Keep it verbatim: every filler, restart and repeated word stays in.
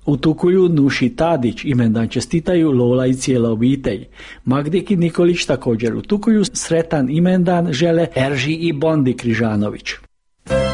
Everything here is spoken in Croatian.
U Tukulju Nuši Tadić imendan čestitaju Lola i cijela obitelj. Magdiki Nikolić također u Tukulju sretan imendan žele Erži i Bondi Križanović.